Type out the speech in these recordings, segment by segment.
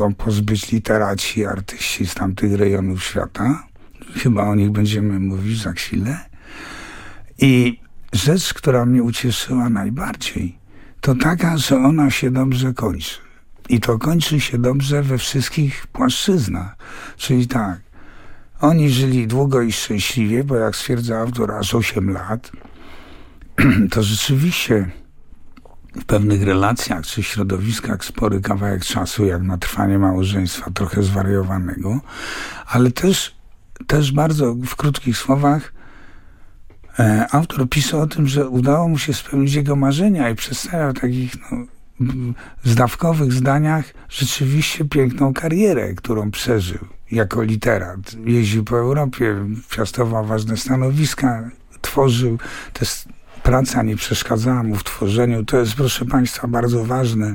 pozbyć literaci, artyści z tamtych rejonów świata. Chyba o nich będziemy mówić za chwilę. I rzecz, która mnie ucieszyła najbardziej, to taka, że ona się dobrze kończy. I to kończy się dobrze we wszystkich płaszczyznach. Czyli tak, oni żyli długo i szczęśliwie, bo jak stwierdza autor, aż 8 lat, to rzeczywiście w pewnych relacjach czy środowiskach spory kawałek czasu, jak na trwanie małżeństwa trochę zwariowanego, ale też bardzo w krótkich słowach autor pisał o tym, że udało mu się spełnić jego marzenia i przedstawiał w takich zdawkowych zdaniach rzeczywiście piękną karierę, którą przeżył jako literat. Jeździł po Europie, piastował ważne stanowiska, tworzył. Praca nie przeszkadzała mu w tworzeniu. To jest, proszę Państwa, bardzo ważne,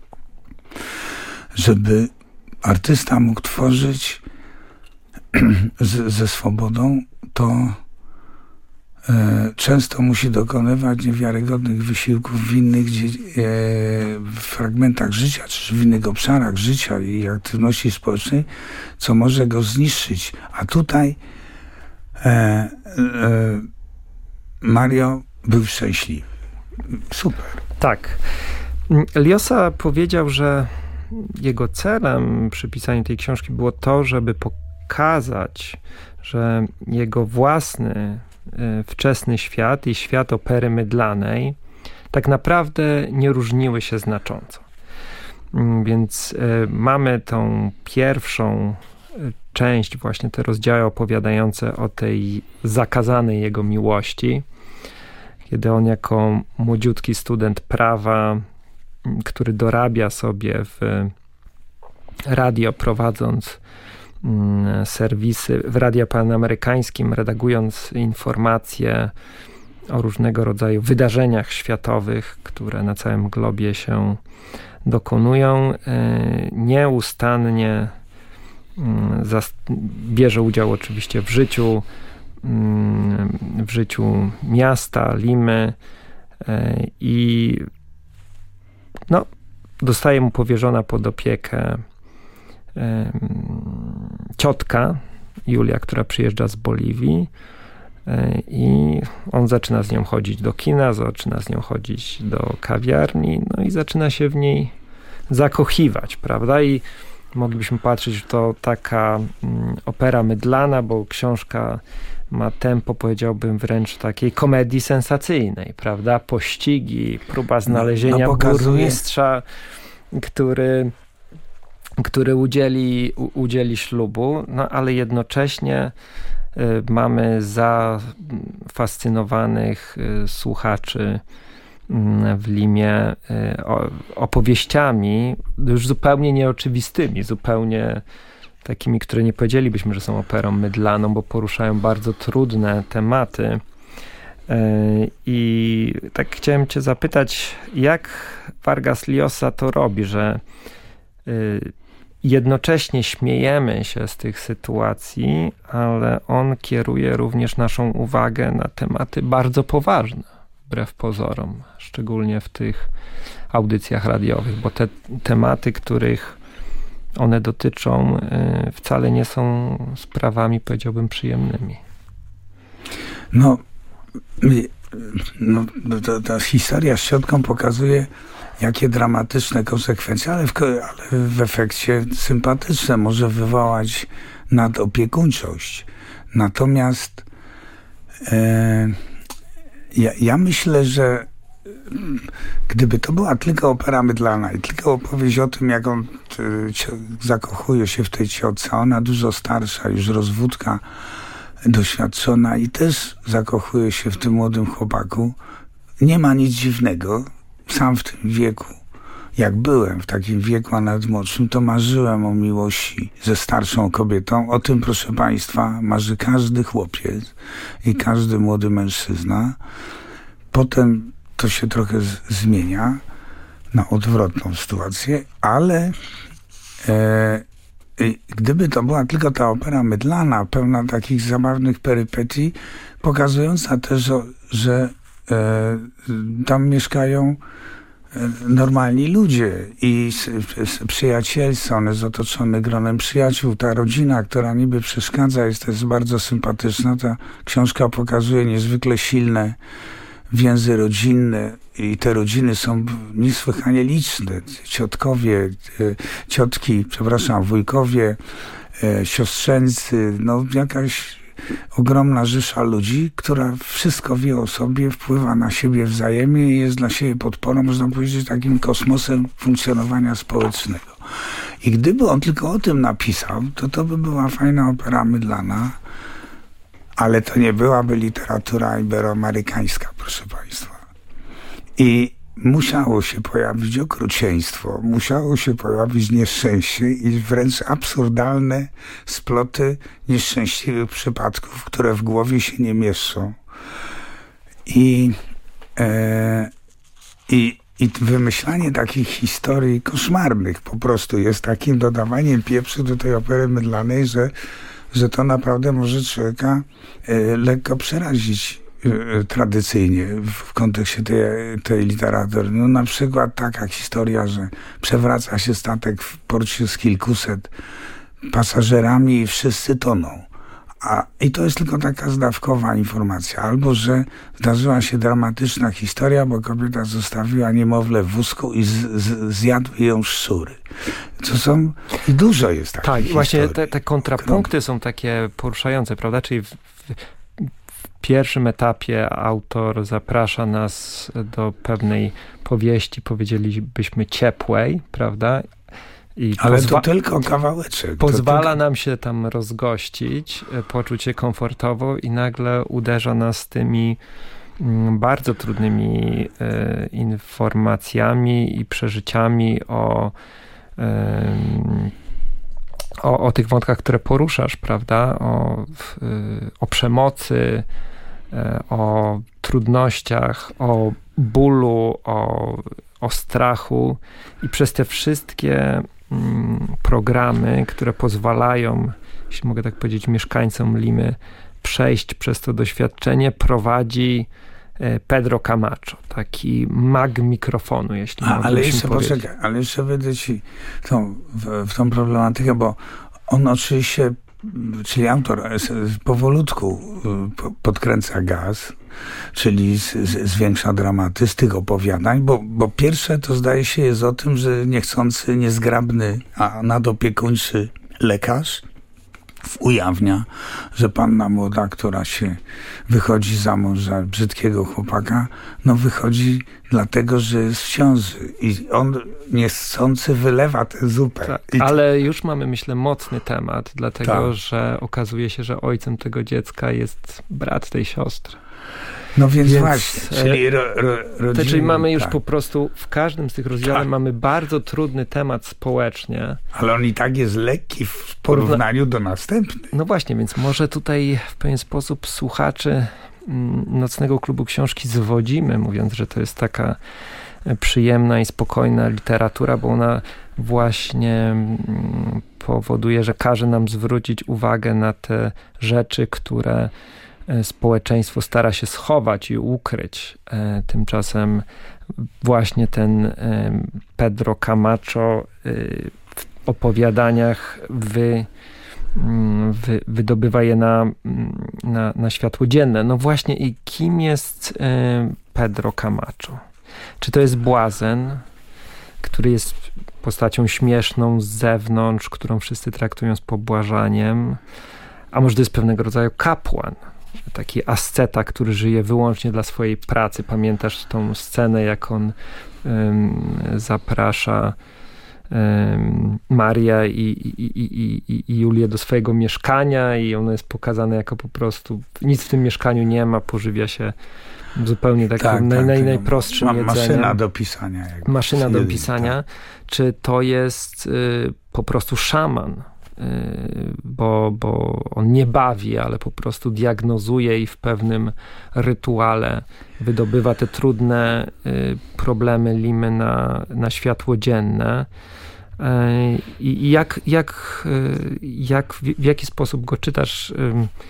żeby artysta mógł tworzyć ze swobodą, to często musi dokonywać niewiarygodnych wysiłków w innych fragmentach życia, czy w innych obszarach życia i aktywności społecznej, co może go zniszczyć. A tutaj Mario był szczęśliwy. Super. Tak. Ljosa powiedział, że jego celem przy pisaniu tej książki było to, żeby pokazać, że jego własny wczesny świat i świat opery mydlanej tak naprawdę nie różniły się znacząco. Więc mamy tą pierwszą część, właśnie te rozdziały opowiadające o tej zakazanej jego miłości, kiedy on jako młodziutki student prawa, który dorabia sobie w radio, prowadząc serwisy w Radiu Panamerykańskim, redagując informacje o różnego rodzaju wydarzeniach światowych, które na całym globie się dokonują, nieustannie bierze udział oczywiście w życiu miasta, Limy i zostaje mu powierzona pod opiekę ciotka Julia, która przyjeżdża z Boliwii i on zaczyna z nią chodzić do kina, zaczyna z nią chodzić do kawiarni, no i zaczyna się w niej zakochiwać, prawda? I moglibyśmy patrzeć, że to taka opera mydlana, bo książka ma tempo, powiedziałbym, wręcz takiej komedii sensacyjnej, prawda? Pościgi, próba znalezienia burmistrza, który udzieli ślubu, no ale jednocześnie mamy zafascynowanych słuchaczy w Limie opowieściami już zupełnie nieoczywistymi, zupełnie takimi, które nie powiedzielibyśmy, że są operą mydlaną, bo poruszają bardzo trudne tematy. I tak chciałem cię zapytać, jak Vargas Llosa to robi, że jednocześnie śmiejemy się z tych sytuacji, ale on kieruje również naszą uwagę na tematy bardzo poważne, wbrew pozorom, szczególnie w tych audycjach radiowych, bo te tematy, których one dotyczą, wcale nie są sprawami, powiedziałbym, przyjemnymi. Ta historia z ciotką pokazuje, jakie dramatyczne konsekwencje, ale w efekcie sympatyczne może wywołać nadopiekuńczość. Natomiast ja myślę, że gdyby to była tylko opera mydlana i tylko opowieść o tym, jak on zakochuje się w tej ciotce, ona dużo starsza, już rozwódka, doświadczona i też zakochuje się w tym młodym chłopaku, nie ma nic dziwnego. Sam w tym wieku, jak byłem w takim wieku, a nawet młodszym, to marzyłem o miłości ze starszą kobietą. O tym, proszę Państwa, marzy każdy chłopiec i każdy młody mężczyzna. Potem to się trochę zmienia na odwrotną sytuację, ale gdyby to była tylko ta opera mydlana, pełna takich zabawnych perypetii, pokazująca też, że tam mieszkają normalni ludzie i przyjacielstwo, on jest otoczony gronem przyjaciół. Ta rodzina, która niby przeszkadza, jest bardzo sympatyczna. Ta książka pokazuje niezwykle silne więzy rodzinne i te rodziny są niesłychanie liczne. Wujkowie, siostrzeńcy, no jakaś ogromna rzesza ludzi, która wszystko wie o sobie, wpływa na siebie wzajemnie i jest dla siebie podporą, można powiedzieć, takim kosmosem funkcjonowania społecznego. I gdyby on tylko o tym napisał, to by była fajna opera mydlana, ale to nie byłaby literatura iberoamerykańska, proszę państwa. I musiało się pojawić okrucieństwo, musiało się pojawić nieszczęście i wręcz absurdalne sploty nieszczęśliwych przypadków, które w głowie się nie mieszczą. I wymyślanie takich historii koszmarnych po prostu jest takim dodawaniem pieprzu do tej opery mydlanej, że to naprawdę może człowieka lekko przerazić tradycyjnie w kontekście tej literatury. No na przykład taka historia, że przewraca się statek w porcie z kilkuset pasażerami i wszyscy toną. I to jest tylko taka zdawkowa informacja. Albo, że zdarzyła się dramatyczna historia, bo kobieta zostawiła niemowlę w wózku i zjadły ją szczury. I dużo jest takich historii. Właśnie te kontrapunkty są takie poruszające, prawda? Czyli w pierwszym etapie autor zaprasza nas do pewnej powieści, powiedzielibyśmy ciepłej, prawda? Ale to tylko kawałeczek. Pozwala nam się tam rozgościć, poczuć się komfortowo i nagle uderza nas tymi bardzo trudnymi informacjami i przeżyciami o tych wątkach, które poruszasz, prawda? O przemocy, o trudnościach, o bólu, o strachu i przez te wszystkie programy, które pozwalają, jeśli mogę tak powiedzieć, mieszkańcom Limy przejść przez to doświadczenie, prowadzi Pedro Camacho, taki mag mikrofonu, jeśli mogę powiedzieć. Poczekaj, ale jeszcze wejdę ci w tą problematykę, bo on oczywiście, czyli autor powolutku podkręca gaz, czyli zwiększa dramaty z tych opowiadań, bo pierwsze to zdaje się jest o tym, że niechcący, niezgrabny, a nadopiekuńczy lekarz ujawnia, że panna młoda, która się wychodzi za mąż za brzydkiego chłopaka, no wychodzi dlatego, że jest w ciąży i on niechcący wylewa tę zupę. Tak, ale już mamy, myślę, mocny temat, dlatego, że okazuje się, że ojcem tego dziecka jest brat tej siostry. No więc właśnie, czyli mamy już po prostu w każdym z tych rozdziałów mamy bardzo trudny temat społecznie. Ale on i tak jest lekki w porównaniu do następnych. No właśnie, więc może tutaj w pewien sposób słuchaczy Nocnego Klubu Książki zwodzimy, mówiąc, że to jest taka przyjemna i spokojna literatura, bo ona właśnie powoduje, że każe nam zwrócić uwagę na te rzeczy, które społeczeństwo stara się schować i ukryć. Tymczasem właśnie ten Pedro Camacho w opowiadaniach wydobywa je na światło dzienne. No właśnie, i kim jest Pedro Camacho? Czy to jest błazen, który jest postacią śmieszną z zewnątrz, którą wszyscy traktują z pobłażaniem? A może to jest pewnego rodzaju kapłan? Taki asceta, który żyje wyłącznie dla swojej pracy. Pamiętasz tą scenę, jak on zaprasza Marię i Julię do swojego mieszkania i ono jest pokazane jako po prostu nic w tym mieszkaniu nie ma, pożywia się zupełnie takim najprostszym jedzeniem. Maszyna do pisania. Maszyna do pisania. Czy to jest po prostu szaman? Bo on nie bawi, ale po prostu diagnozuje i w pewnym rytuale wydobywa te trudne problemy Limy na światło dzienne. I w jaki sposób go czytasz?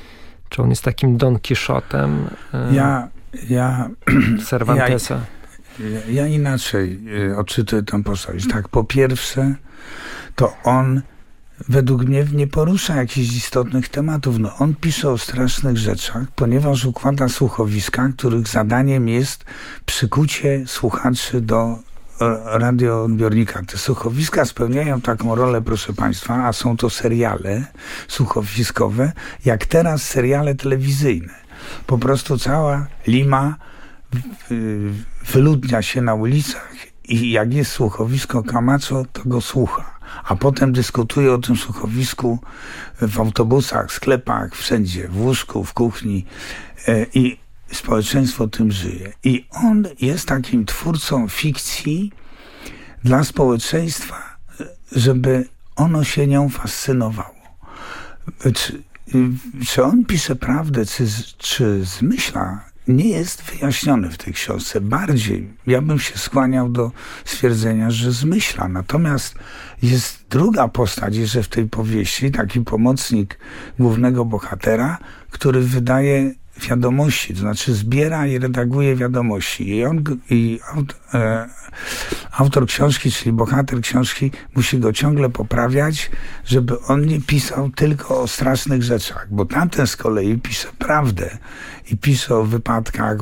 Czy on jest takim Don Quixotem Cervantesa? Ja inaczej odczytuję tę postać. Tak, po pierwsze, to on według mnie nie porusza jakichś istotnych tematów. No, on pisze o strasznych rzeczach, ponieważ układa słuchowiska, których zadaniem jest przykucie słuchaczy do radioodbiornika. Te słuchowiska spełniają taką rolę, proszę Państwa, a są to seriale słuchowiskowe, jak teraz seriale telewizyjne. Po prostu cała Lima wyludnia się na ulicach i jak jest słuchowisko Camacho, to go słucha. A potem dyskutuje o tym słuchowisku w autobusach, sklepach, wszędzie, w łóżku, w kuchni i społeczeństwo tym żyje. I on jest takim twórcą fikcji dla społeczeństwa, żeby ono się nią fascynowało. Czy on pisze prawdę, czy zmyśla, nie jest wyjaśnione w tej książce. Bardziej ja bym się skłaniał do stwierdzenia, że zmyśla. Natomiast jest druga postać jeszcze w tej powieści, taki pomocnik głównego bohatera, który wydaje wiadomości, to znaczy zbiera i redaguje wiadomości. I autor książki, czyli bohater książki, musi go ciągle poprawiać, żeby on nie pisał tylko o strasznych rzeczach, bo tamten z kolei pisze prawdę i pisze o wypadkach,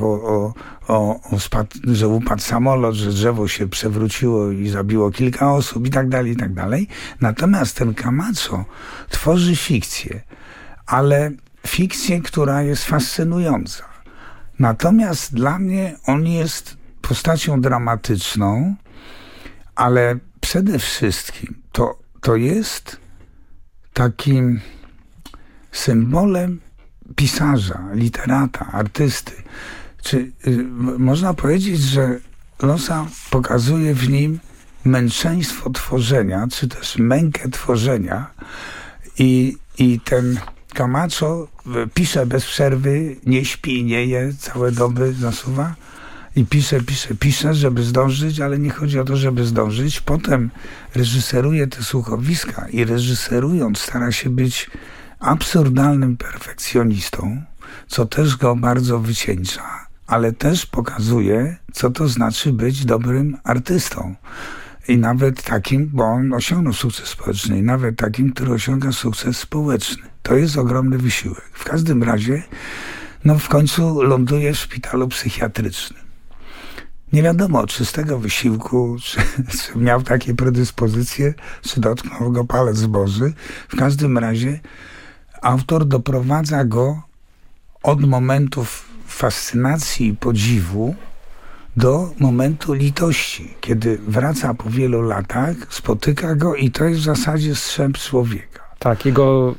że upadł samolot, że drzewo się przewróciło i zabiło kilka osób i tak dalej, i tak dalej. Natomiast ten Camacho tworzy fikcję, ale fikcję, która jest fascynująca. Natomiast dla mnie on jest postacią dramatyczną, ale przede wszystkim to jest takim symbolem pisarza, literata, artysty. Można powiedzieć, że Losa pokazuje w nim męczeństwo tworzenia, czy też mękę tworzenia i ten Camacho pisze bez przerwy, nie śpi, nie je, całe doby zasuwa i pisze, żeby zdążyć, ale nie chodzi o to, żeby zdążyć. Potem reżyseruje te słuchowiska i reżyserując stara się być absurdalnym perfekcjonistą, co też go bardzo wycieńcza, ale też pokazuje, co to znaczy być dobrym artystą. I nawet takim, bo on osiągnął sukces społeczny, i nawet takim, który osiąga sukces społeczny. To jest ogromny wysiłek. W każdym razie, w końcu ląduje w szpitalu psychiatrycznym. Nie wiadomo, czy z tego wysiłku, czy miał takie predyspozycje, czy dotknął go palec Boży. W każdym razie autor doprowadza go od momentów fascynacji i podziwu do momentu litości, kiedy wraca po wielu latach, spotyka go i to jest w zasadzie strzęp człowieka. Tak, jego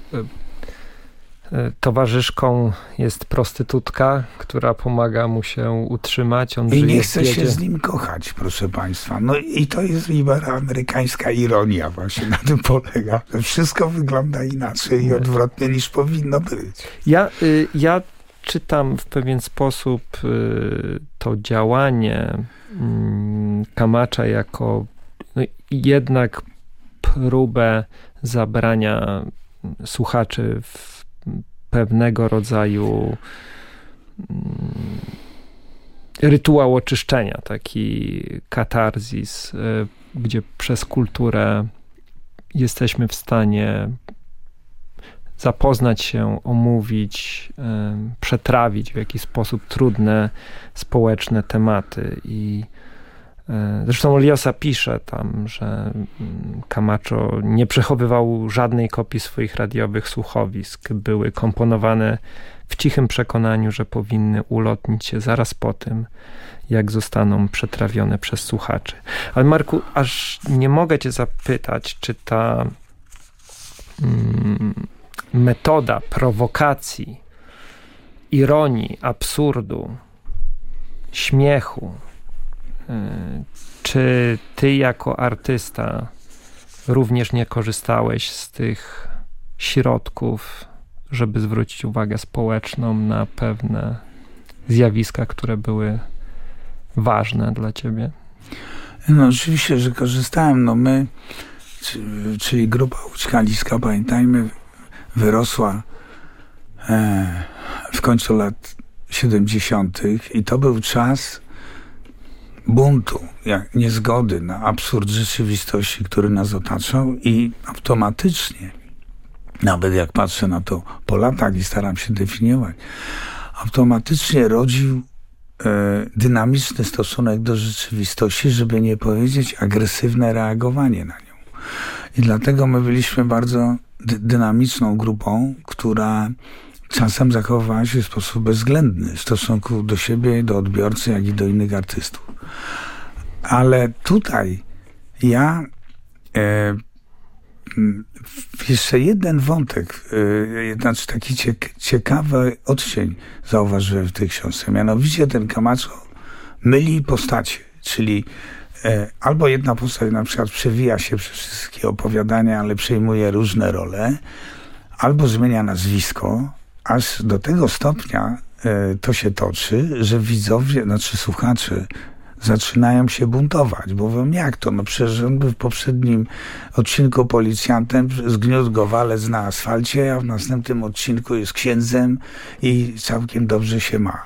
towarzyszką jest prostytutka, która pomaga mu się utrzymać. On I nie chce się z nim kochać, proszę Państwa. I to jest amerykańska ironia właśnie na tym polega. Wszystko wygląda inaczej i odwrotnie niż powinno być. Ja czytam w pewien sposób to działanie Camacha jako jednak próbę zabrania słuchaczy w pewnego rodzaju rytuał oczyszczenia, taki katarzis, gdzie przez kulturę jesteśmy w stanie zapoznać się, omówić, przetrawić w jakiś sposób trudne społeczne tematy. I zresztą Liosa pisze tam, że Camacho nie przechowywał żadnej kopii swoich radiowych słuchowisk. Były komponowane w cichym przekonaniu, że powinny ulotnić się zaraz po tym, jak zostaną przetrawione przez słuchaczy. Ale Marku, aż nie mogę cię zapytać, czy ta metoda prowokacji, ironii, absurdu, śmiechu, czy ty jako artysta również nie korzystałeś z tych środków, żeby zwrócić uwagę społeczną na pewne zjawiska, które były ważne dla ciebie? Oczywiście, że korzystałem. My, czyli grupa Łódź Kaliska, pamiętajmy, wyrosła w końcu lat 70. i to był czas buntu, niezgody na absurd rzeczywistości, który nas otaczał i automatycznie, nawet jak patrzę na to po latach i staram się definiować, automatycznie rodził dynamiczny stosunek do rzeczywistości, żeby nie powiedzieć agresywne reagowanie na nią. I dlatego my byliśmy bardzo dynamiczną grupą, która czasem zachowywała się w sposób bezwzględny w stosunku do siebie, do odbiorcy, jak i do innych artystów. Ale tutaj ja jeszcze jeden wątek, znaczy taki ciekawy odcień zauważyłem w tej książce. Mianowicie ten Camacho myli postacie, czyli albo jedna postać na przykład przewija się przez wszystkie opowiadania, ale przejmuje różne role, albo zmienia nazwisko, aż do tego stopnia to się toczy, że widzowie, znaczy słuchacze zaczynają się buntować, bo mówią, jak to? No przecież on był w poprzednim odcinku policjantem, zgniótł go walec na asfalcie, a w następnym odcinku jest księdzem i całkiem dobrze się ma.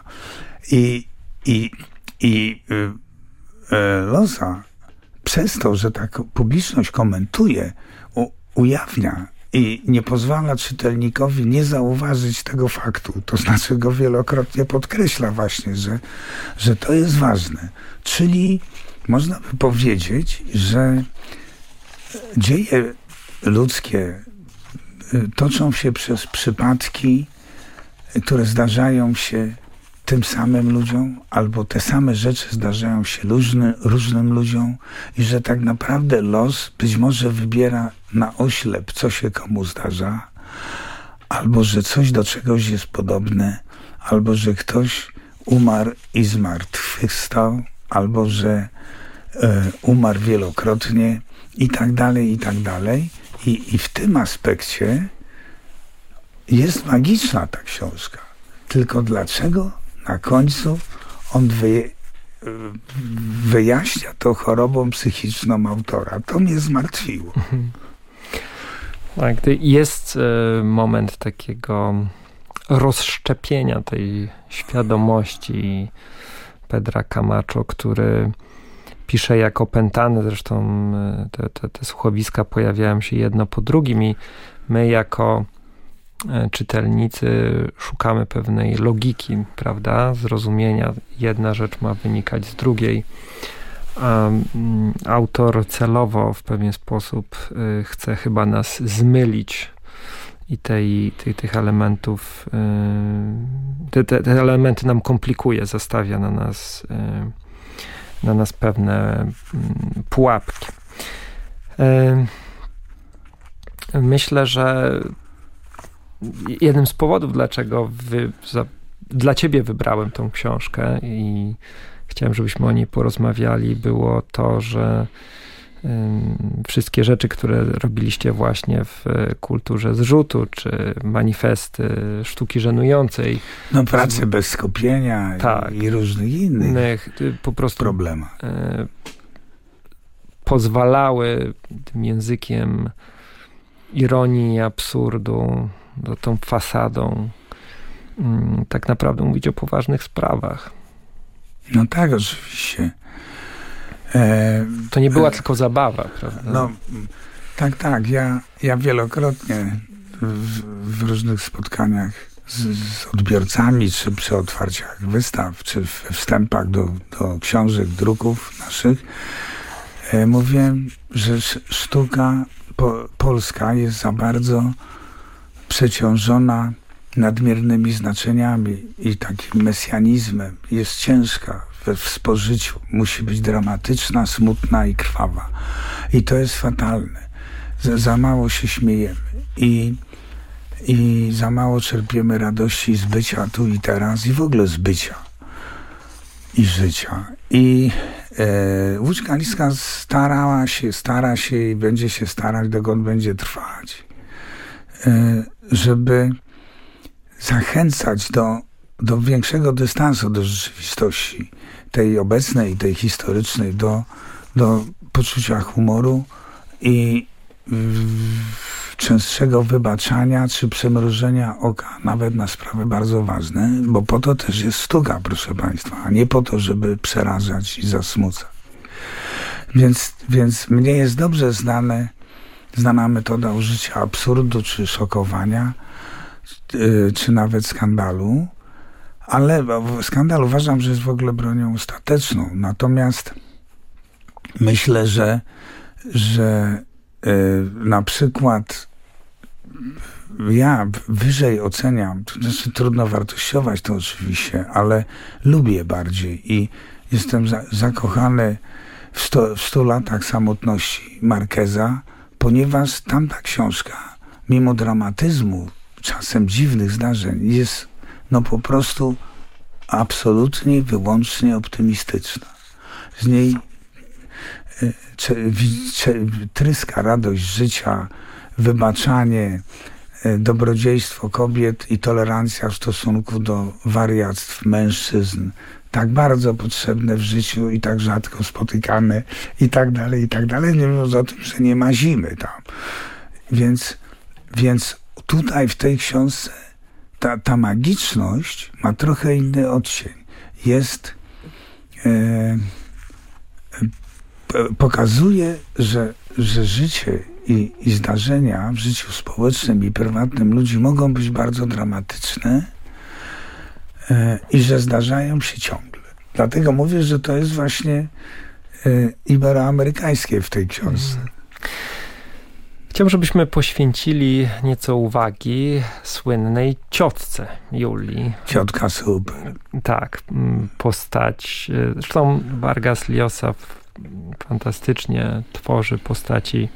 Loza przez to, że tak publiczność komentuje, ujawnia i nie pozwala czytelnikowi nie zauważyć tego faktu. To znaczy go wielokrotnie podkreśla właśnie, że to jest ważne. Czyli można by powiedzieć, że dzieje ludzkie toczą się przez przypadki, które zdarzają się tym samym ludziom, albo te same rzeczy zdarzają się różnym ludziom i że tak naprawdę los być może wybiera na oślep, co się komu zdarza, albo że coś do czegoś jest podobne, albo że ktoś umarł i zmartwychwstał, albo że umarł wielokrotnie i tak dalej, i tak dalej. I w tym aspekcie jest magiczna ta książka. Tylko dlaczego na końcu on wyjaśnia to chorobą psychiczną autora? To mnie zmartwiło. Tak, jest moment takiego rozszczepienia tej świadomości Pedra Camacho, który pisze jak opętany. Zresztą te słuchowiska pojawiają się jedno po drugim i my jako czytelnicy szukamy pewnej logiki, prawda, zrozumienia. Jedna rzecz ma wynikać z drugiej. Autor celowo w pewien sposób chce chyba nas zmylić i tych elementów, te elementy nam komplikuje, zostawia na nas pewne pułapki. Myślę, że jednym z powodów, dlaczego dla ciebie wybrałem tą książkę i chciałem, żebyśmy o niej porozmawiali, było to, że wszystkie rzeczy, które robiliście właśnie w kulturze zrzutu, czy manifesty sztuki żenującej. No prace bez skupienia tak, i różnych innych po prostu problemach. Pozwalały tym językiem ironii i absurdu, tą fasadą tak naprawdę mówić o poważnych sprawach. No tak, oczywiście. To nie była tylko zabawa, prawda? No, tak. Ja wielokrotnie w różnych spotkaniach z odbiorcami, czy przy otwarciach wystaw, czy w wstępach do książek, druków naszych, mówiłem, że sztuka polska jest za bardzo przeciążona nadmiernymi znaczeniami i takim mesjanizmem. Jest ciężka w spożyciu. Musi być dramatyczna, smutna i krwawa. I to jest fatalne. Za mało się śmiejemy. I za mało czerpiemy radości z bycia tu i teraz i w ogóle z bycia i życia. I Łódź Kaliska stara się i będzie się starać, dokąd będzie trwać, żeby zachęcać do większego dystansu do rzeczywistości, tej obecnej, tej historycznej, do poczucia humoru i częstszego wybaczania czy przymrużenia oka, nawet na sprawy bardzo ważne, bo po to też jest sztuka, proszę Państwa, a nie po to, żeby przerażać i zasmucać. Więc mnie jest dobrze znana metoda użycia absurdu czy szokowania, czy nawet skandalu, ale skandal uważam, że jest w ogóle bronią ostateczną. Natomiast myślę, że na przykład ja wyżej oceniam, to znaczy trudno wartościować to oczywiście, ale lubię bardziej i jestem zakochany w 100 latach samotności Marqueza, ponieważ tamta książka, mimo dramatyzmu, czasem dziwnych zdarzeń, jest po prostu absolutnie, wyłącznie optymistyczna. Z niej tryska radość życia, wybaczanie, dobrodziejstwo kobiet i tolerancja w stosunku do wariactw mężczyzn, tak bardzo potrzebne w życiu i tak rzadko spotykane i tak dalej, nie mówiąc o tym, że nie ma zimy tam. Więc tutaj w tej książce ta magiczność ma trochę inny odcień. Pokazuje, że życie i zdarzenia w życiu społecznym i prywatnym ludzi mogą być bardzo dramatyczne i że zdarzają się ciągle. Dlatego mówię, że to jest właśnie iberoamerykańskie w tej książce. Chciałbym, żebyśmy poświęcili nieco uwagi słynnej ciotce Julii. Ciotka super. Tak, postać. Zresztą Vargas Llosa fantastycznie tworzy postaci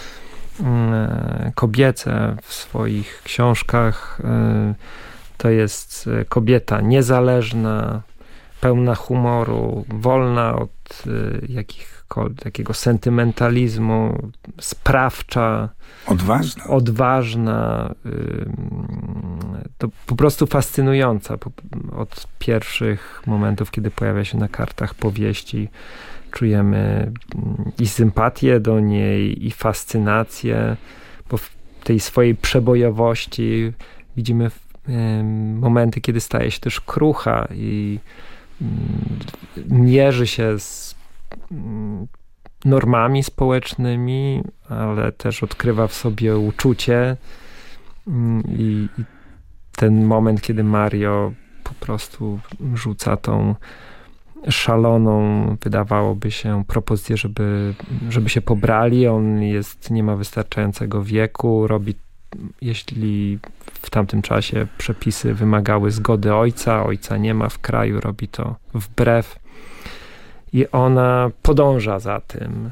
kobiece w swoich książkach. To jest kobieta niezależna, pełna humoru, wolna od jakiego sentymentalizmu, sprawcza, odważna, to po prostu fascynująca. Od pierwszych momentów, kiedy pojawia się na kartach powieści, czujemy i sympatię do niej, i fascynację, bo w tej swojej przebojowości widzimy momenty, kiedy staje się też krucha i mierzy się z normami społecznymi, ale też odkrywa w sobie uczucie i ten moment, kiedy Mario po prostu rzuca tą szaloną, wydawałoby się, propozycję, żeby się pobrali. On nie ma wystarczającego wieku, robi, jeśli w tamtym czasie przepisy wymagały zgody ojca nie ma w kraju, robi to wbrew. I ona podąża za tym.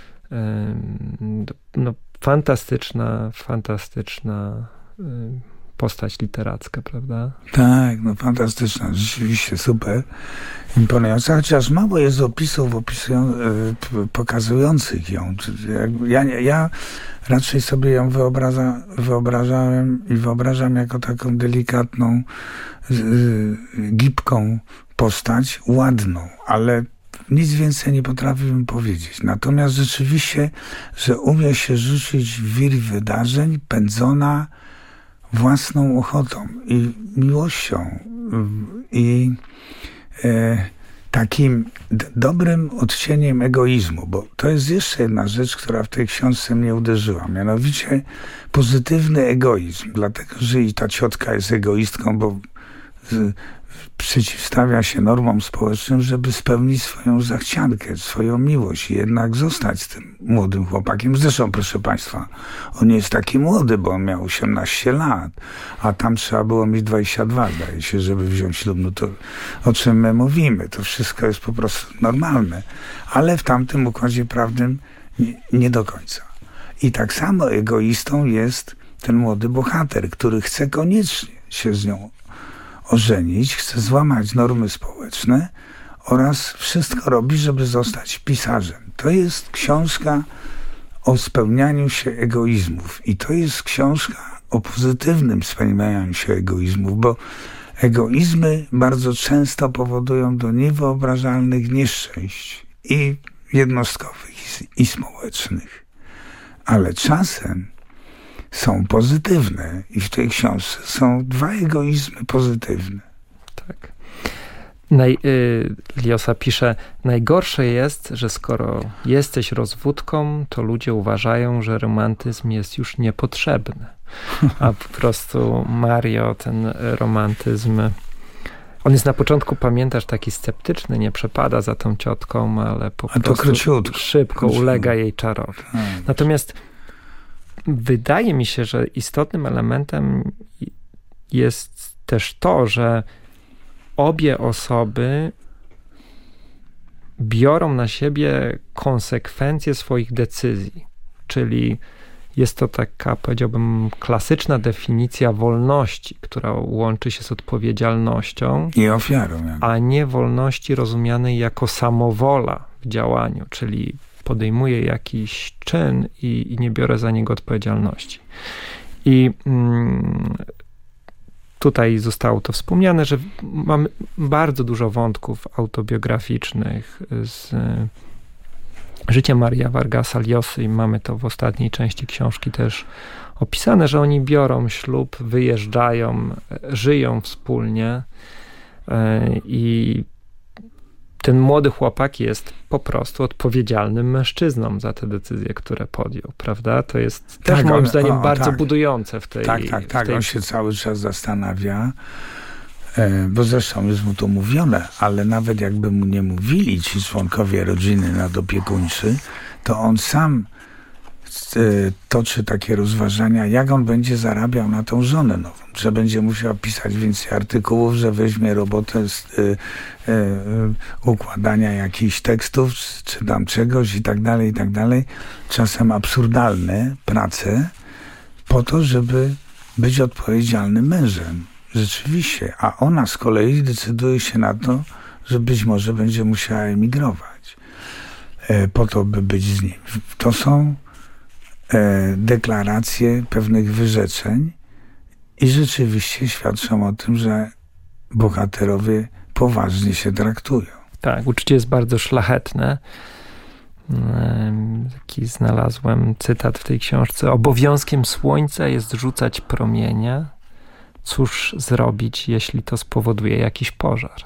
Fantastyczna postać literacka, prawda? Tak, fantastyczna, rzeczywiście super, imponująca, chociaż mało jest opisów pokazujących ją. Ja raczej sobie ją wyobrażałem i wyobrażam jako taką delikatną, gibką postać, ładną, ale nic więcej nie potrafiłbym powiedzieć. Natomiast rzeczywiście, że umie się rzucić w wir wydarzeń, pędzona własną ochotą i miłością i takim dobrym odcieniem egoizmu, bo to jest jeszcze jedna rzecz, która w tej książce mnie uderzyła, mianowicie pozytywny egoizm, dlatego, że i ta ciotka jest egoistką, bo przeciwstawia się normom społecznym, żeby spełnić swoją zachciankę, swoją miłość i jednak zostać z tym młodym chłopakiem. Zresztą, proszę Państwa, on nie jest taki młody, bo on miał 18 lat, a tam trzeba było mieć 22, zdaje się, żeby wziąć ślub. No to o czym my mówimy? To wszystko jest po prostu normalne. Ale w tamtym układzie prawnym nie do końca. I tak samo egoistą jest ten młody bohater, który chce koniecznie się z nią ożenić, chce złamać normy społeczne oraz wszystko robi, żeby zostać pisarzem. To jest książka o spełnianiu się egoizmów i to jest książka o pozytywnym spełnianiu się egoizmów, bo egoizmy bardzo często powodują do niewyobrażalnych nieszczęść i jednostkowych, i społecznych. Ale czasem są pozytywne. I w tej książce są 2 egoizmy pozytywne. Tak. Liosa pisze, najgorsze jest, że skoro jesteś rozwódką, to ludzie uważają, że romantyzm jest już niepotrzebny. A po prostu Mario, ten romantyzm, on jest na początku, pamiętasz, taki sceptyczny, nie przepada za tą ciotką, ale po prostu szybko ulega jej czarowi. Natomiast wydaje mi się, że istotnym elementem jest też to, że obie osoby biorą na siebie konsekwencje swoich decyzji. Czyli jest to taka, powiedziałbym, klasyczna definicja wolności, która łączy się z odpowiedzialnością i ofiarą, a nie wolności rozumianej jako samowola w działaniu, czyli podejmuję jakiś czyn i nie biorę za niego odpowiedzialności. I tutaj zostało to wspomniane, że mamy bardzo dużo wątków autobiograficznych z życia Maria Vargasa Llosy i mamy to w ostatniej części książki też opisane, że oni biorą ślub, wyjeżdżają, żyją wspólnie i ten młody chłopak jest po prostu odpowiedzialnym mężczyzną za te decyzje, które podjął, prawda? To jest też moim zdaniem bardzo budujące w tej... Tak. On się cały czas zastanawia, bo zresztą jest mu to mówione, ale nawet jakby mu nie mówili ci członkowie rodziny nadopiekuńczy, to on sam toczy takie rozważania, jak on będzie zarabiał na tą żonę nową, że będzie musiał pisać więcej artykułów, że weźmie robotę z układania jakichś tekstów, czy tam czegoś i tak dalej, czasem absurdalne prace, po to, żeby być odpowiedzialnym mężem. Rzeczywiście. A ona z kolei decyduje się na to, że być może będzie musiała emigrować po to, by być z nim. To są deklaracje pewnych wyrzeczeń i rzeczywiście świadczą o tym, że bohaterowie poważnie się traktują. Tak, uczucie jest bardzo szlachetne. Taki znalazłem cytat w tej książce. Obowiązkiem słońca jest rzucać promienie. Cóż zrobić, jeśli to spowoduje jakiś pożar?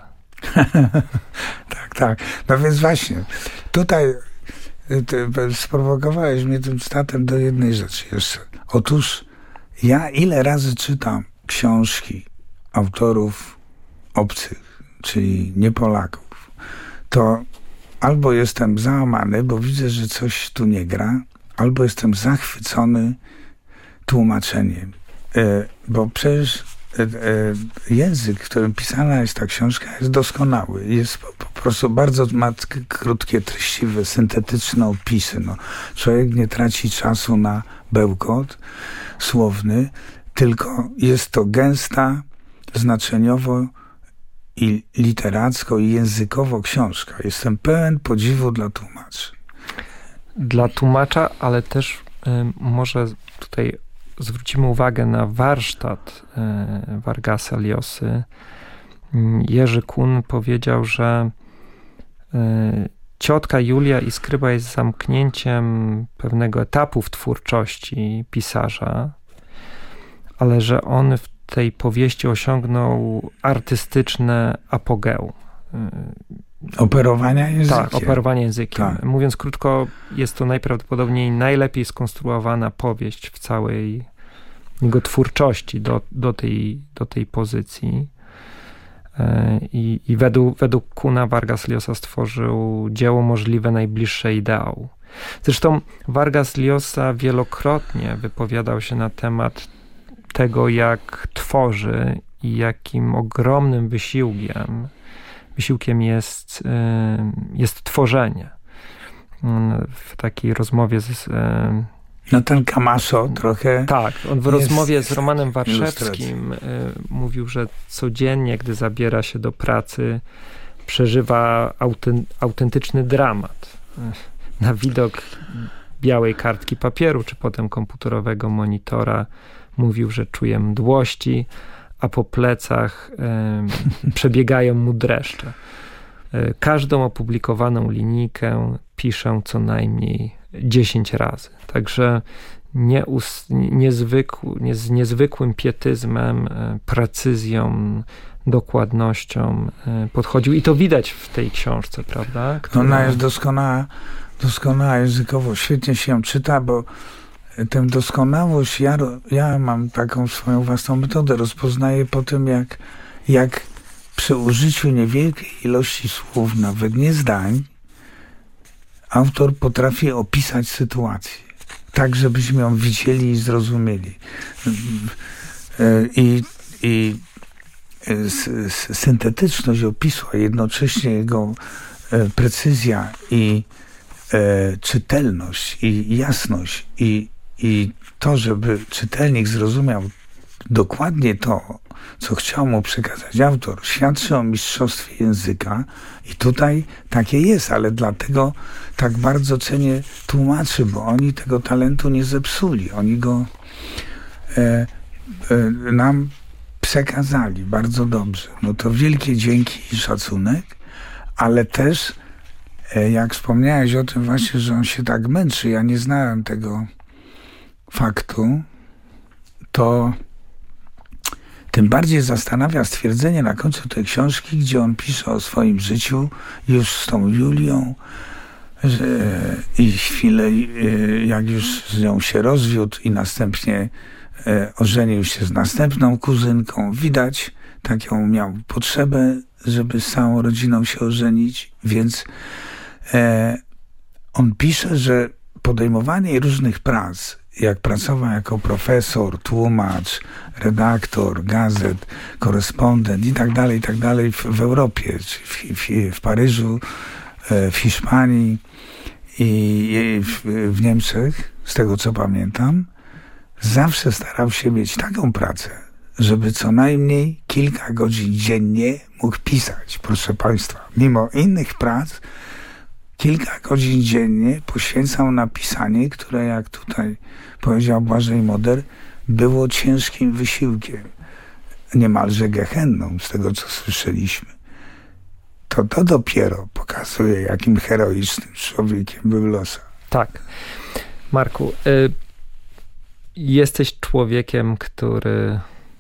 Tak. No więc właśnie, tutaj sprowokowałeś mnie tym cytatem do jednej rzeczy jeszcze. Otóż ja ile razy czytam książki autorów obcych, czyli nie Polaków, to albo jestem załamany, bo widzę, że coś tu nie gra, albo jestem zachwycony tłumaczeniem. Bo przecież język, którym pisana jest ta książka, jest doskonały. Jest po prostu bardzo, ma krótkie, treściwe, syntetyczne opisy. No, człowiek nie traci czasu na bełkot słowny, tylko jest to gęsta, znaczeniowo i literacko i językowo książka. Jestem pełen podziwu dla tłumaczy. Dla tłumacza, ale też może tutaj zwrócimy uwagę na warsztat Vargasa Llosy. Jerzy Kun powiedział, że Ciotka Julia i Skryba jest zamknięciem pewnego etapu w twórczości pisarza, ale że on w tej powieści osiągnął artystyczne apogeum. Operowania językiem. Tak, operowania językiem. Tak. Mówiąc krótko, jest to najprawdopodobniej najlepiej skonstruowana powieść w całej jego twórczości do tej pozycji. I według Kuna Vargas Llosa stworzył dzieło możliwe najbliższe ideału. Zresztą Vargas Llosa wielokrotnie wypowiadał się na temat tego, jak tworzy i jakim ogromnym wysiłkiem jest tworzenie. W takiej rozmowie z... No ten Camacho trochę... Tak, on w rozmowie z Romanem Warszewskim mówił, że codziennie, gdy zabiera się do pracy, przeżywa autentyczny dramat. Na widok białej kartki papieru, czy potem komputerowego monitora mówił, że czuje mdłości, a po plecach przebiegają mu dreszcze. Każdą opublikowaną linijkę piszę co najmniej 10 razy. Także z niezwykłym pietyzmem, precyzją, dokładnością podchodził. I to widać w tej książce, prawda? Ona jest doskonała językowo. Świetnie się ją czyta, bo tę doskonałość, ja mam taką swoją własną metodę. Rozpoznaję po tym, jak przy użyciu niewielkiej ilości słów, nawet nie zdań, autor potrafi opisać sytuację. Tak, żebyśmy ją widzieli i zrozumieli. I syntetyczność opisu, a jednocześnie jego precyzja i czytelność i jasność i to, żeby czytelnik zrozumiał dokładnie to, co chciał mu przekazać autor, świadczy o mistrzostwie języka i tutaj takie jest, ale dlatego tak bardzo cenię tłumaczy, bo oni tego talentu nie zepsuli. Oni go nam przekazali bardzo dobrze. No to wielkie dzięki i szacunek, ale też jak wspomniałeś o tym właśnie, że on się tak męczy, ja nie znałem tego faktu, to tym bardziej zastanawia stwierdzenie na końcu tej książki, gdzie on pisze o swoim życiu już z tą Julią i chwilę, jak już z nią się rozwiódł i następnie ożenił się z następną kuzynką. Widać, taką miał potrzebę, żeby z całą rodziną się ożenić, więc on pisze, że podejmowanie różnych prac, jak pracował jako profesor, tłumacz, redaktor, gazet, korespondent i tak dalej w Europie, w Paryżu, w Hiszpanii i w Niemczech, z tego co pamiętam, zawsze starał się mieć taką pracę, żeby co najmniej kilka godzin dziennie mógł pisać, proszę Państwa. Mimo innych prac, kilka godzin dziennie poświęcał na pisanie, które, jak tutaj powiedział Błażej Moder, było ciężkim wysiłkiem, niemalże gehenną, z tego co słyszeliśmy. To dopiero pokazuje, jakim heroicznym człowiekiem był Losa. Tak. Marku, jesteś człowiekiem, który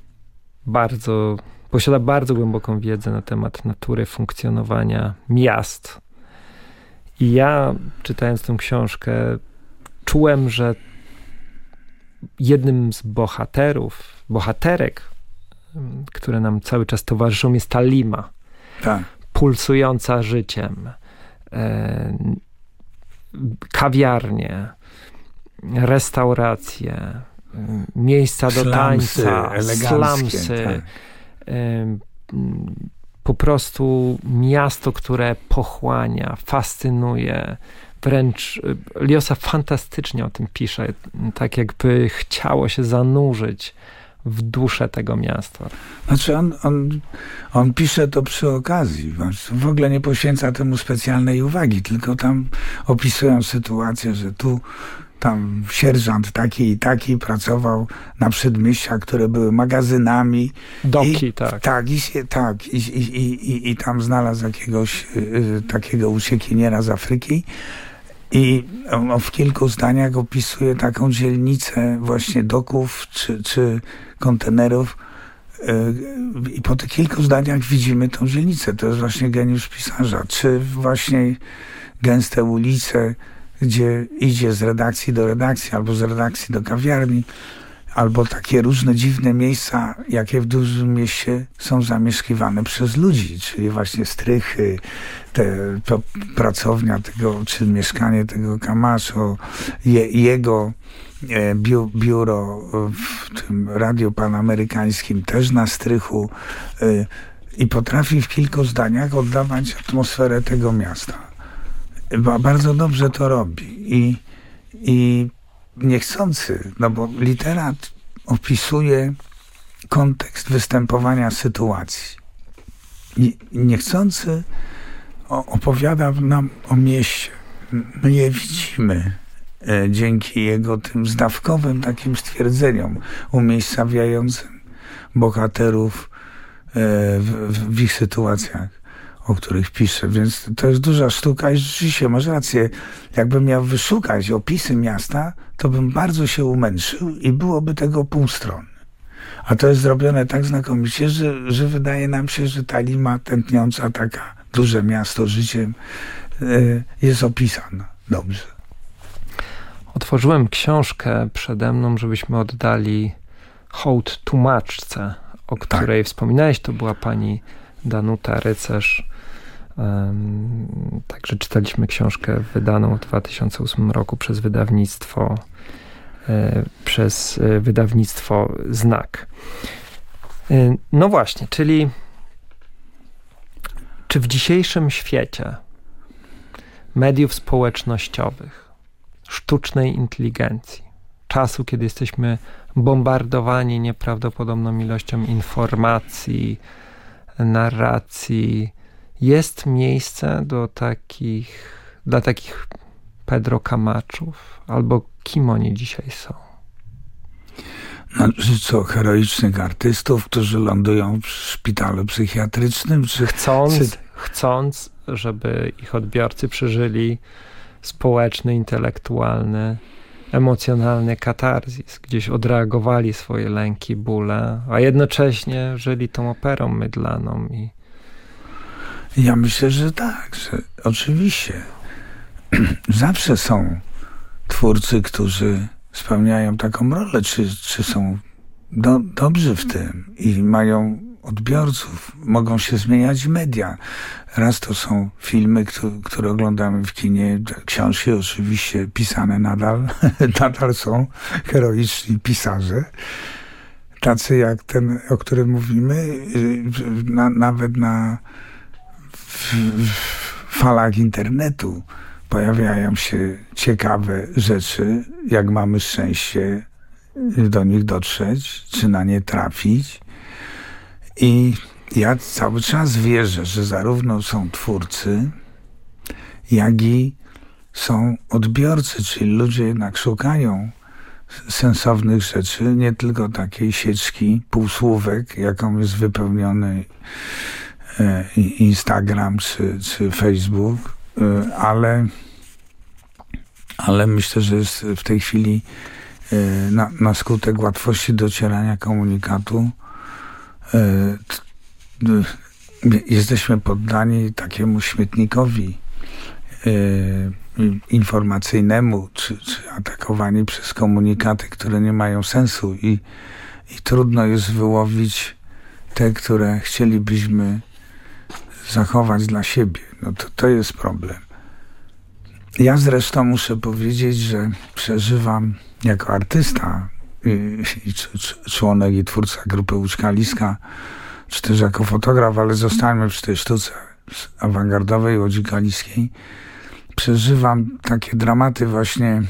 posiada bardzo głęboką wiedzę na temat natury funkcjonowania miast. I ja, czytając tę książkę, czułem, że jednym z bohaterek, które nam cały czas towarzyszą, jest ta Lima. Tak. Pulsująca życiem. Kawiarnie, restauracje, miejsca do tańca, slumsy. Tak. Po prostu miasto, które pochłania, fascynuje. Wręcz Liosa fantastycznie o tym pisze, tak jakby chciało się zanurzyć w duszę tego miasta. Znaczy on pisze to przy okazji. W ogóle nie poświęca temu specjalnej uwagi, tylko tam opisują sytuację, że tam sierżant taki i taki pracował na przedmieściach, które były magazynami. Doki, I tam znalazł jakiegoś takiego uciekiniera z Afryki. I on w kilku zdaniach opisuje taką dzielnicę właśnie doków czy kontenerów. I po tych kilku zdaniach widzimy tą dzielnicę. To jest właśnie geniusz pisarza. Czy właśnie gęste ulice, gdzie idzie z redakcji do redakcji, albo z redakcji do kawiarni, albo takie różne dziwne miejsca, jakie w dużym mieście są zamieszkiwane przez ludzi, czyli właśnie strychy, pracownia tego, czy mieszkanie tego Camacho, jego biuro w tym radiu panamerykańskim też na strychu i potrafi w kilku zdaniach oddawać atmosferę tego miasta. Bardzo dobrze to robi i niechcący, no bo literat opisuje kontekst występowania sytuacji. I niechcący opowiada nam o mieście. My je widzimy dzięki jego tym zdawkowym takim stwierdzeniom umiejscawiającym bohaterów w ich sytuacjach. o których piszę, więc to jest duża sztuka i rzeczywiście masz rację. Jakbym miał wyszukać opisy miasta, to bym bardzo się umęczył i byłoby tego pół strony. A to jest zrobione tak znakomicie, że wydaje nam się, że ta Lima tętniąca, taka duże miasto życiem jest opisana dobrze. Otworzyłem książkę przede mną, żebyśmy oddali hołd tłumaczce, o której wspominałeś. To była pani Danuta Rycerz. Także czytaliśmy książkę wydaną w 2008 roku przez wydawnictwo Znak. No właśnie, czyli czy w dzisiejszym świecie mediów społecznościowych, sztucznej inteligencji, czasu, kiedy jesteśmy bombardowani nieprawdopodobną ilością informacji, narracji, jest miejsce dla takich Pedro Camachów? Albo kim oni dzisiaj są? Co, heroicznych artystów, którzy lądują w szpitalu psychiatrycznym? Chcąc, żeby ich odbiorcy przeżyli społeczny, intelektualny, emocjonalny katarzis, gdzieś odreagowali swoje lęki, bóle, a jednocześnie żyli tą operą mydlaną. Ja myślę, że tak, że oczywiście zawsze są twórcy, którzy spełniają taką rolę, czy są dobrzy w tym i mają odbiorców, mogą się zmieniać media. Raz to są filmy, które oglądamy w kinie, książki oczywiście pisane nadal są heroiczni pisarze, tacy jak ten, o którym mówimy, nawet na falach internetu pojawiają się ciekawe rzeczy, jak mamy szczęście do nich dotrzeć, czy na nie trafić. I ja cały czas wierzę, że zarówno są twórcy, jak i są odbiorcy, czyli ludzie jednak szukają sensownych rzeczy, nie tylko takiej sieczki półsłówek, jaką jest wypełniony Instagram czy Facebook, ale myślę, że jest w tej chwili na skutek łatwości docierania komunikatu jesteśmy poddani takiemu śmietnikowi informacyjnemu, czy atakowani przez komunikaty, które nie mają sensu i trudno jest wyłowić te, które chcielibyśmy zachować dla siebie. No to jest problem. Ja zresztą muszę powiedzieć, że przeżywam jako artysta i członek i twórca grupy Łuczka Liska, czy też jako fotograf, ale zostańmy przy tej sztuce awangardowej Łodzi Kaliskiej. Przeżywam takie dramaty właśnie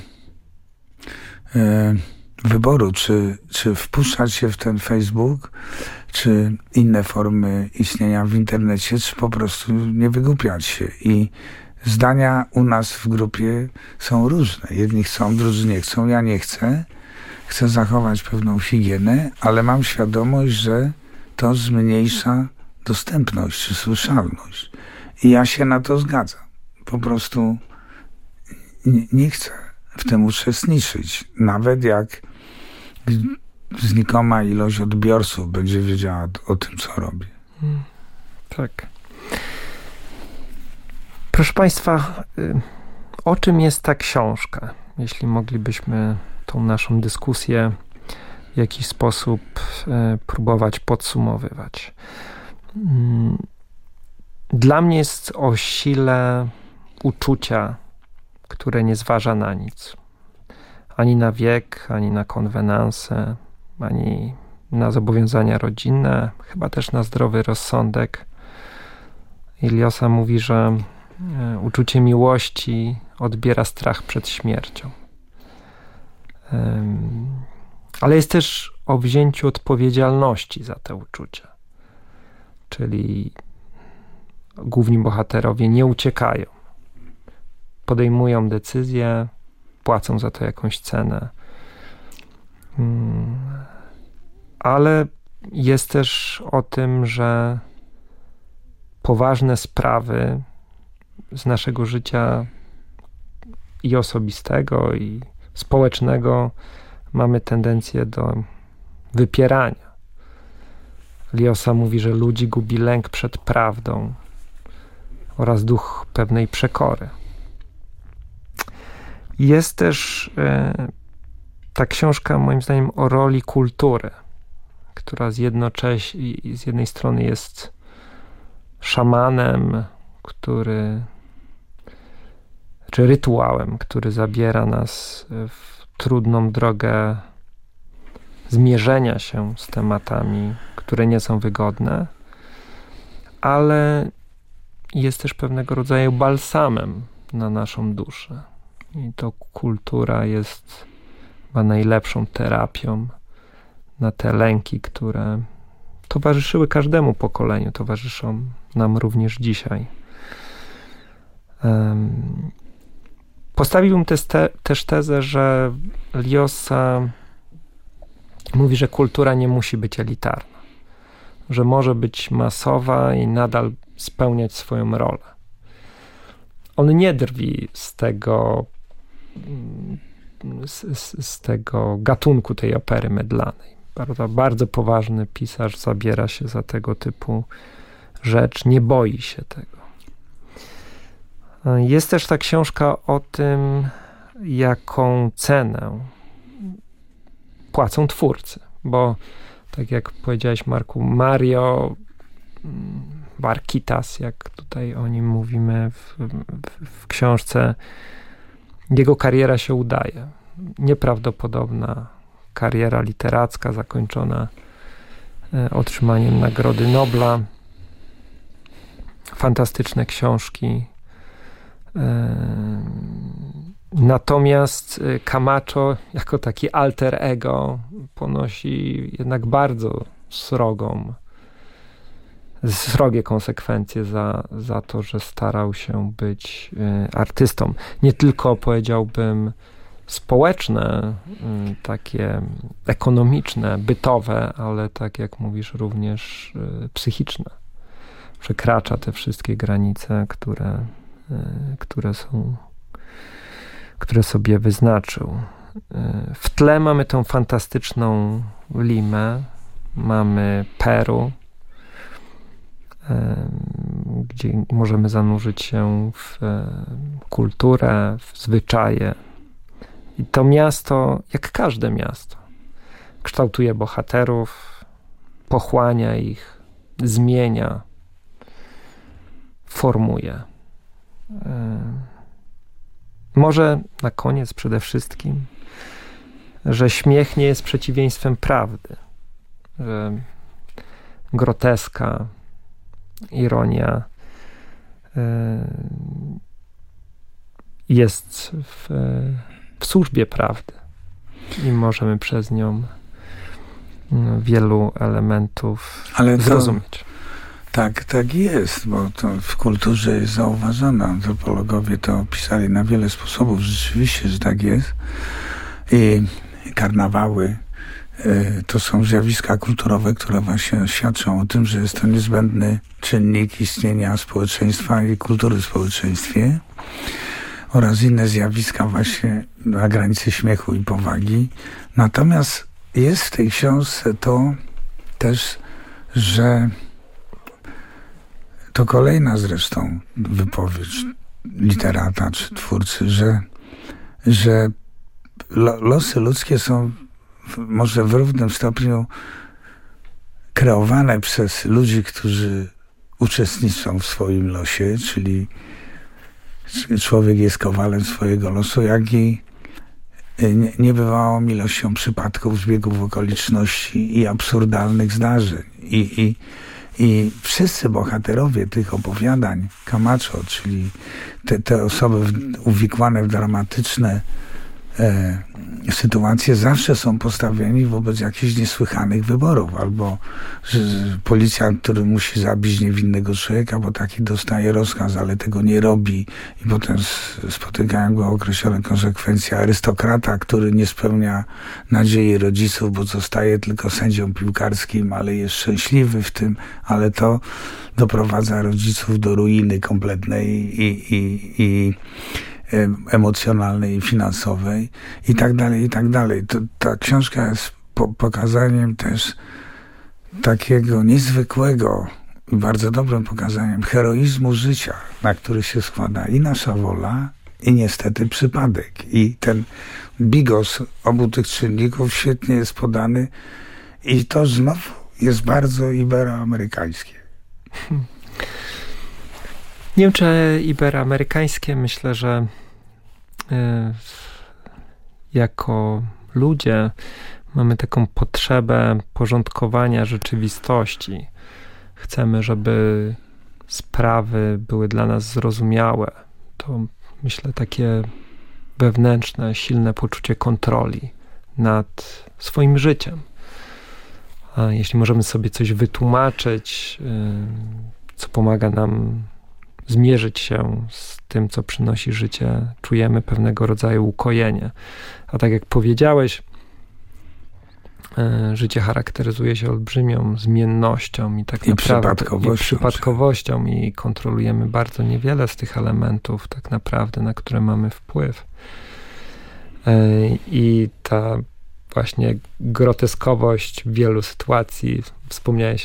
wyboru, czy wpuszczać się w ten Facebook, czy inne formy istnienia w internecie, czy po prostu nie wygłupiać się. I zdania u nas w grupie są różne. Jedni chcą, drudzy nie chcą. Ja nie chcę. Chcę zachować pewną higienę, ale mam świadomość, że to zmniejsza dostępność czy słyszalność. I ja się na to zgadzam. Po prostu nie chcę w tym uczestniczyć. Nawet jak znikoma ilość odbiorców będzie wiedziała o tym, co robię. Tak. Proszę Państwa, o czym jest ta książka? Jeśli moglibyśmy tą naszą dyskusję w jakiś sposób próbować podsumowywać. Dla mnie jest o sile uczucia, które nie zważa na nic. Ani na wiek, ani na konwenanse, ani na zobowiązania rodzinne, chyba też na zdrowy rozsądek. Liosa mówi, że uczucie miłości odbiera strach przed śmiercią. Ale jest też o wzięciu odpowiedzialności za te uczucia. Czyli główni bohaterowie nie uciekają. Podejmują decyzje, płacą za to jakąś cenę. Ale jest też o tym, że poważne sprawy z naszego życia i osobistego, i społecznego mamy tendencję do wypierania. Ljosa mówi, że ludzi gubi lęk przed prawdą oraz duch pewnej przekory. Jest też ta książka, moim zdaniem, o roli kultury, która z jednej strony jest szamanem, czy rytuałem, który zabiera nas w trudną drogę zmierzenia się z tematami, które nie są wygodne, ale jest też pewnego rodzaju balsamem na naszą duszę. I to kultura jest chyba najlepszą terapią na te lęki, które towarzyszyły każdemu pokoleniu, towarzyszą nam również dzisiaj. Postawiłbym też tezę, że Ljosa mówi, że kultura nie musi być elitarna, że może być masowa i nadal spełniać swoją rolę. On nie drwi z tego gatunku tej opery mydlanej. Bardzo poważny pisarz zabiera się za tego typu rzecz, nie boi się tego. Jest też ta książka o tym, jaką cenę płacą twórcy, bo tak jak powiedziałeś, Marku, Mario Varkitas, jak tutaj o nim mówimy w książce, jego kariera się udaje. Nieprawdopodobna kariera literacka zakończona otrzymaniem Nagrody Nobla. Fantastyczne książki. Natomiast Camacho jako taki alter ego ponosi jednak bardzo srogie konsekwencje za to, że starał się być artystą. Nie tylko, powiedziałbym, społeczne, takie ekonomiczne, bytowe, ale tak jak mówisz, również psychiczne. Przekracza te wszystkie granice, które sobie wyznaczył. W tle mamy tą fantastyczną Limę, mamy Peru, gdzie możemy zanurzyć się w kulturę, w zwyczaje. I to miasto, jak każde miasto, kształtuje bohaterów, pochłania ich, zmienia, formuje. Może na koniec przede wszystkim, że śmiech nie jest przeciwieństwem prawdy, że groteska, ironia jest w służbie prawdy i możemy przez nią wielu elementów zrozumieć. Tak jest, bo to w kulturze jest zauważone. Antropologowie to opisali na wiele sposobów. Rzeczywiście, że tak jest. I karnawały to są zjawiska kulturowe, które właśnie świadczą o tym, że jest to niezbędny czynnik istnienia społeczeństwa i kultury w społeczeństwie oraz inne zjawiska właśnie na granicy śmiechu i powagi. Natomiast jest w tej książce to też, że to kolejna zresztą wypowiedź literata czy twórcy, że losy ludzkie są może w równym stopniu kreowane przez ludzi, którzy uczestniczą w swoim losie, czyli człowiek jest kowalem swojego losu, jak i niebywałą ilością przypadków, zbiegów okoliczności i absurdalnych zdarzeń. I wszyscy bohaterowie tych opowiadań Camacho, czyli te osoby uwikłane w dramatyczne sytuacje zawsze są postawieni wobec jakichś niesłychanych wyborów, albo że policjant, który musi zabić niewinnego człowieka, bo taki dostaje rozkaz, ale tego nie robi i potem spotykają go określone konsekwencje. Arystokrata, który nie spełnia nadziei rodziców, bo zostaje tylko sędzią piłkarskim, ale jest szczęśliwy w tym, ale to doprowadza rodziców do ruiny kompletnej i emocjonalnej i finansowej i tak dalej, i tak dalej. Ta książka jest pokazaniem też takiego niezwykłego i bardzo dobrym pokazaniem heroizmu życia, na który się składa i nasza wola, i niestety przypadek. I ten bigos obu tych czynników świetnie jest podany i to znowu jest bardzo iberoamerykańskie. Nie wiem, czy iberoamerykańskie, myślę, że jako ludzie mamy taką potrzebę porządkowania rzeczywistości. Chcemy, żeby sprawy były dla nas zrozumiałe. To myślę takie wewnętrzne, silne poczucie kontroli nad swoim życiem. A jeśli możemy sobie coś wytłumaczyć, co pomaga nam zmierzyć się z tym, co przynosi życie, czujemy pewnego rodzaju ukojenie. A tak jak powiedziałeś, życie charakteryzuje się olbrzymią zmiennością i tak naprawdę przypadkowością i kontrolujemy bardzo niewiele z tych elementów tak naprawdę, na które mamy wpływ. I ta właśnie groteskowość wielu sytuacji, wspomniałeś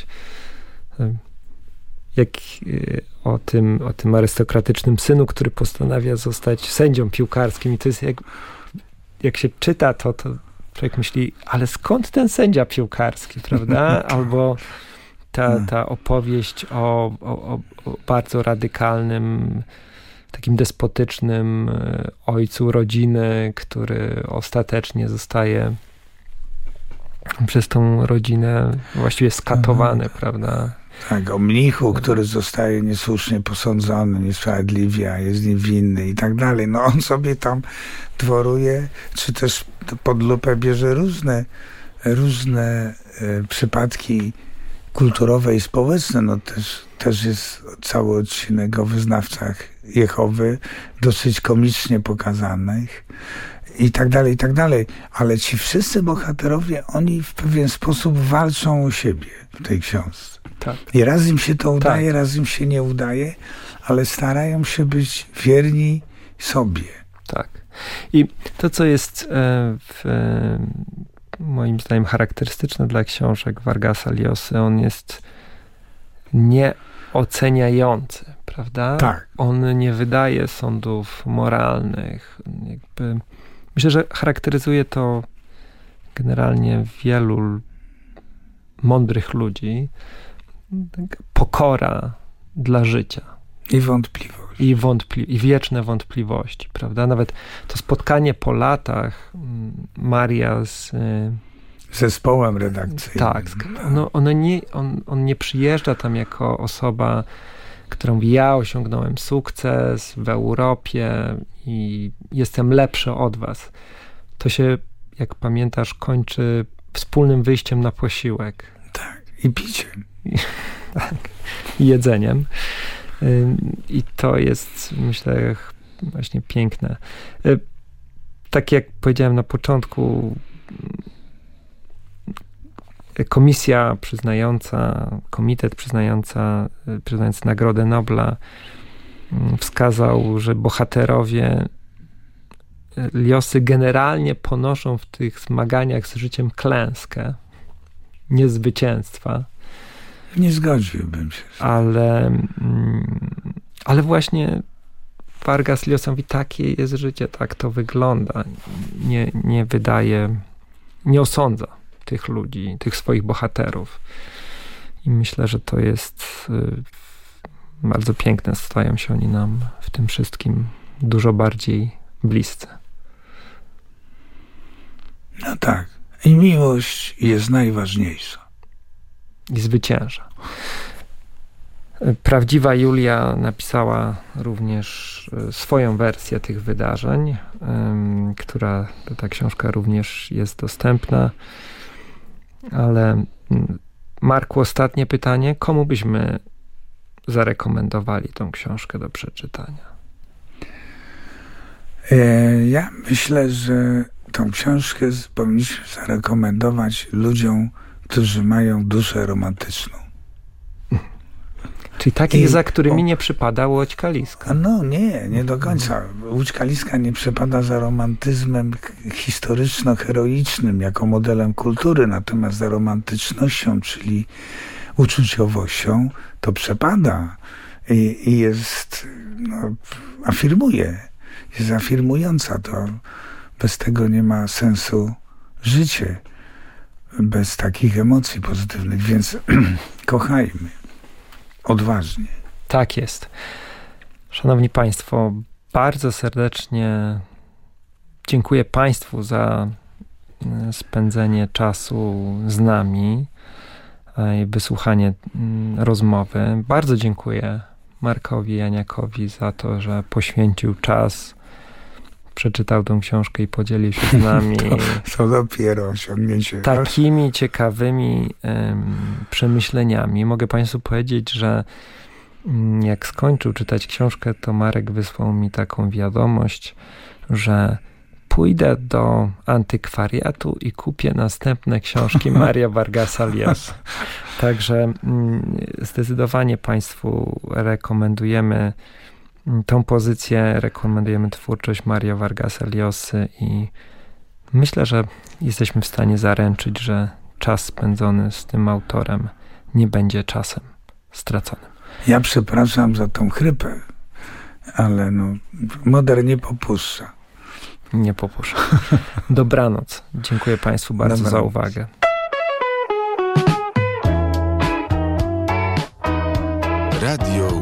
o tym arystokratycznym synu, który postanawia zostać sędzią piłkarskim i to jest jak się czyta to człowiek myśli, ale skąd ten sędzia piłkarski, prawda? Albo ta opowieść o bardzo radykalnym, takim despotycznym ojcu rodziny, który ostatecznie zostaje przez tą rodzinę właściwie skatowany, prawda? Tak, o mnichu, który zostaje niesłusznie posądzony, niesprawiedliwie, a jest niewinny i tak dalej. No on sobie tam dworuje, czy też pod lupę bierze różne przypadki kulturowe i społeczne. No też jest cały odcinek o wyznawcach Jehowy, dosyć komicznie pokazanych. I tak dalej, i tak dalej. Ale ci wszyscy bohaterowie, oni w pewien sposób walczą o siebie w tej książce. Tak. I raz im się to udaje, raz im się nie udaje, ale starają się być wierni sobie. Tak. I to, co jest moim zdaniem charakterystyczne dla książek Vargasa Llosy, on jest nieoceniający, prawda? Tak. On nie wydaje sądów moralnych. Myślę, że charakteryzuje to generalnie wielu mądrych ludzi. Pokora dla życia. I wątpliwość. I wieczne wątpliwości, prawda? Nawet to spotkanie po latach Maria z zespołem redakcyjnym. Tak. On nie przyjeżdża tam jako osoba, która mówi, ja osiągnąłem sukces w Europie i jestem lepszy od was. To się, jak pamiętasz, kończy wspólnym wyjściem na posiłek. Tak. I piciem. Tak. I jedzeniem. I to jest, myślę, właśnie piękne. Tak jak powiedziałem na początku, komitet przyznający Nagrodę Nobla wskazał, że bohaterowie Llosy generalnie ponoszą w tych zmaganiach z życiem klęskę, nie zwycięstwa. Nie zgodziłbym się. Ale właśnie Vargas Llosa mówi, takie jest życie, tak to wygląda. Nie osądza tych ludzi, tych swoich bohaterów. I myślę, że to jest bardzo piękne. Stają się oni nam w tym wszystkim dużo bardziej bliscy. No tak. I miłość jest najważniejsza. I zwycięża. Prawdziwa Julia napisała również swoją wersję tych wydarzeń, ta książka również jest dostępna. Ale Marku, ostatnie pytanie. Komu byśmy zarekomendowali tą książkę do przeczytania? Ja myślę, że tą książkę powinniśmy zarekomendować ludziom, którzy mają duszę romantyczną. Czyli takich, za którymi nie przypada Łódź Kaliska. No nie do końca. Łódź Kaliska nie przypada za romantyzmem historyczno-heroicznym jako modelem kultury, natomiast za romantycznością, czyli uczuciowością, to przepada i jest, afirmuje. Jest afirmująca. To bez tego nie ma sensu życie. Bez takich emocji pozytywnych, więc kochajmy. Odważnie. Tak jest. Szanowni Państwo, bardzo serdecznie dziękuję Państwu za spędzenie czasu z nami i wysłuchanie rozmowy. Bardzo dziękuję Markowi Janiakowi za to, że poświęcił czas, przeczytał tą książkę i podzielił się z nami to dopiero osiągnięcie. Takimi ciekawymi przemyśleniami. Mogę Państwu powiedzieć, że jak skończył czytać książkę, to Marek wysłał mi taką wiadomość, że pójdę do antykwariatu i kupię następne książki Maria Vargasa Llosa. Także zdecydowanie Państwu rekomendujemy tą pozycję, rekomendujemy twórczość Maria Vargasa Llosy i myślę, że jesteśmy w stanie zaręczyć, że czas spędzony z tym autorem nie będzie czasem straconym. Ja przepraszam za tą chrypę, ale Moder nie popuszcza. Nie popuszcza. Dobranoc. Dziękuję Państwu bardzo za uwagę. Radio